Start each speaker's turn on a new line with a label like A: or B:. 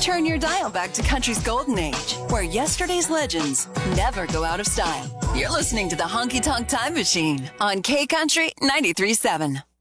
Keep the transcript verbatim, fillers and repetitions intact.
A: Turn your dial back to country's golden age, where yesterday's legends never go out of style. You're listening to the Honky Tonk Time Machine on K Country ninety-three point seven.